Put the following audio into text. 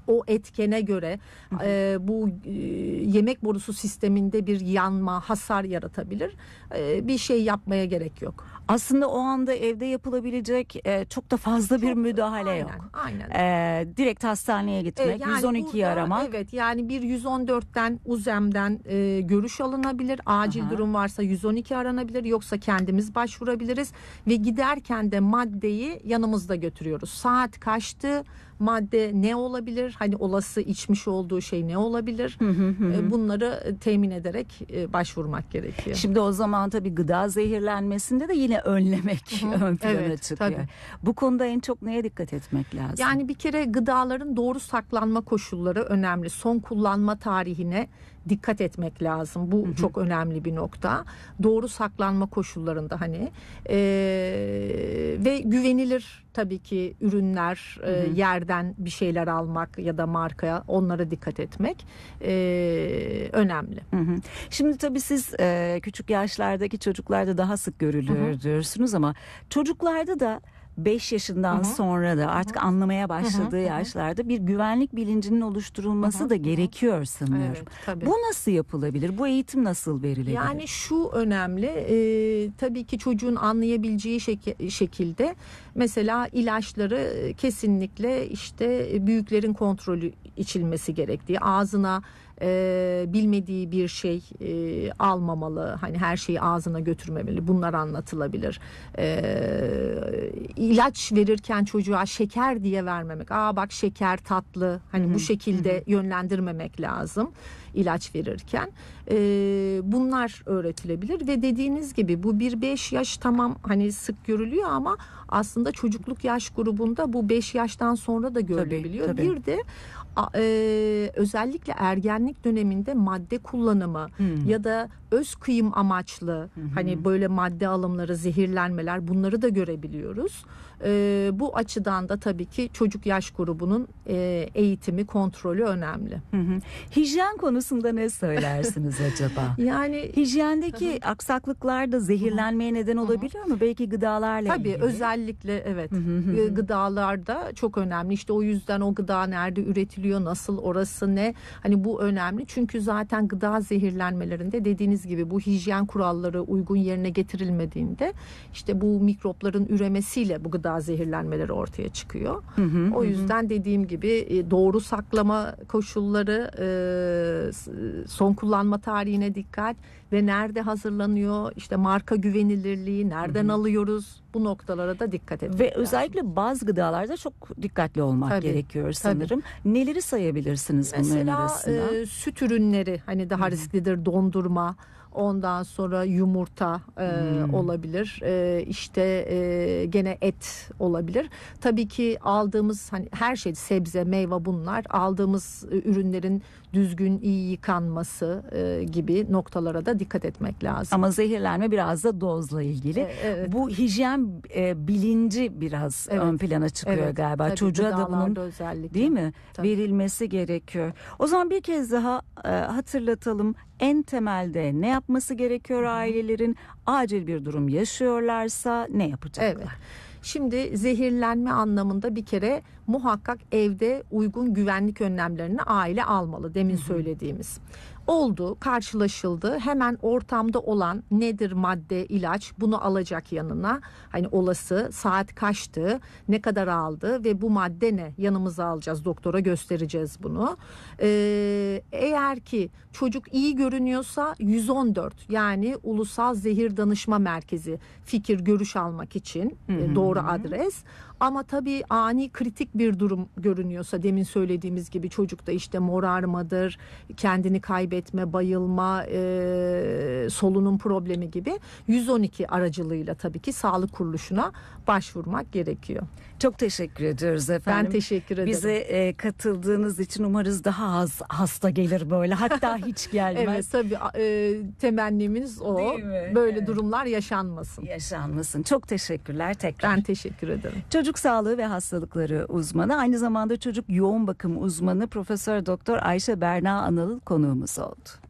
o etkene göre bu yemek borusu sisteminde bir yanma, hasar yaratabilir. Bir şey yapmaya gerek yok. Aslında o anda evde yapılabilecek çok da fazla bir müdahale yok. Aynen. Direkt hastaneye gitmek, yani 112'yi aramak. Evet, yani bir 114'ten UZEM'den görüş alınabilir. Acil durum varsa 112 aranabilir. Yoksa kendimiz başvurabiliriz ve giderken de maddeyi yanımızda götürüyoruz. Saat kaçtı? Madde ne olabilir? Hani olası içmiş olduğu şey ne olabilir? Bunları temin ederek başvurmak gerekiyor. Şimdi o zaman tabii gıda zehirlenmesinde de yine önlemek ön plana çıkıyor. Tabii. Bu konuda en çok neye dikkat etmek lazım? Yani bir kere gıdaların doğru saklanma koşulları önemli. Son kullanma tarihine dikkat etmek lazım. Bu çok önemli bir nokta. Doğru saklanma koşullarında ve güvenilir tabii ki ürünler, yerden bir şeyler almak ya da markaya, onlara dikkat etmek önemli. Şimdi tabii siz küçük yaşlardaki çocuklarda daha sık görülüyor diyorsunuz ama çocuklarda da 5 yaşından sonra da artık anlamaya başladığı yaşlarda bir güvenlik bilincinin oluşturulması da gerekiyor sanıyorum. Evet, bu nasıl yapılabilir? Bu eğitim nasıl verilebilir? Yani şu önemli, tabii ki çocuğun anlayabileceği şekilde mesela ilaçları kesinlikle işte büyüklerin kontrolü içilmesi gerektiği, ağzına bilmediği bir şey almamalı, hani her şeyi ağzına götürmemeli, bunlar anlatılabilir. İlaç verirken çocuğa şeker diye vermemek, bak şeker tatlı, hani bu şekilde yönlendirmemek lazım ilaç verirken. Bunlar öğretilebilir ve dediğiniz gibi bu 1-5 yaş tamam, hani sık görülüyor ama aslında çocukluk yaş grubunda bu 5 yaştan sonra da görülebiliyor. Tabii. Bir de özellikle ergenlik döneminde madde kullanımı ya da öz kıyım amaçlı hani böyle madde alımları, zehirlenmeler, bunları da görebiliyoruz. Bu açıdan da tabii ki çocuk yaş grubunun eğitimi, kontrolü önemli. Hijyen konusunda ne söylersiniz acaba? Yani hijyendeki aksaklıklar da zehirlenmeye neden olabiliyor mu? Belki gıdalarla ilgili. Tabii özellikle evet. Gıdalarda çok önemli. İşte o yüzden o gıda nerede üretiliyor, nasıl, orası ne? Hani bu önemli. Çünkü zaten gıda zehirlenmelerinde dediğiniz gibi bu hijyen kuralları uygun yerine getirilmediğinde işte bu mikropların üremesiyle bu gıda zehirlenmeleri ortaya çıkıyor. O yüzden dediğim gibi doğru saklama koşulları, son kullanma tarihine dikkat ve nerede hazırlanıyor, işte marka güvenilirliği, nereden alıyoruz, bu noktalara da dikkat etmek ve lazım. Özellikle bazı gıdalarda çok dikkatli olmak gerekiyor sanırım. Neleri sayabilirsiniz bunların arasında? Mesela süt ürünleri hani daha risklidir, dondurma. Ondan sonra yumurta olabilir. İşte gene et olabilir. Tabii ki aldığımız hani her şey, sebze, meyve, bunlar aldığımız ürünlerin düzgün, iyi yıkanması gibi noktalara da dikkat etmek lazım. Ama zehirlenme biraz da dozla ilgili. Evet. Bu hijyen bilinci biraz ön plana çıkıyor galiba. Tabii, çocuğa da bunun özellikle. Değil mi? Tabii. Verilmesi gerekiyor. O zaman bir kez daha hatırlatalım. En temelde ne yapması gerekiyor ailelerin? Acil bir durum yaşıyorlarsa ne yapacaklar? Evet. Şimdi zehirlenme anlamında bir kere muhakkak evde uygun güvenlik önlemlerini aile almalı. Demin söylediğimiz. Oldu, karşılaşıldı. Hemen ortamda olan nedir madde, ilaç, bunu alacak yanına. Hani olası saat kaçtı, ne kadar aldı ve bu madde ne? Yanımıza alacağız, doktora göstereceğiz bunu. Eğer ki çocuk iyi görünüyorsa 114, yani Ulusal Zehir Danışma Merkezi, fikir, görüş almak için doğru adres. Ama tabii ani kritik bir durum görünüyorsa, demin söylediğimiz gibi çocukta işte morarmadır, kendini kaybetme, bayılma, solunum problemi gibi 112 aracılığıyla tabii ki sağlık kuruluşuna başvurmak gerekiyor. Çok teşekkür ediyoruz efendim. Ben teşekkür ederim. Bize katıldığınız için umarız daha az hasta gelir böyle, hatta hiç gelmez. Evet, tabii temennimiz o. Böyle durumlar yaşanmasın. Yaşanmasın. Çok teşekkürler tekrar. Ben teşekkür ederim. Çocuk sağlığı ve hastalıkları uzmanı, aynı zamanda çocuk yoğun bakım uzmanı Profesör Doktor Ayşe Berna Anıl konuğumuz oldu.